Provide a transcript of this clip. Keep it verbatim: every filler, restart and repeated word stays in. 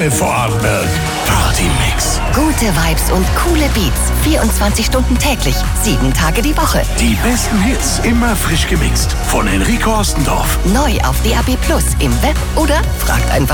Sonne vorarlberg. Partymix. Gute Vibes und coole Beats. vierundzwanzig Stunden täglich, sieben Tage die Woche. Die besten Hits, immer frisch gemixt. Von Enrico Ostendorf. Neu auf D A B Plus, im Web oder fragt einfach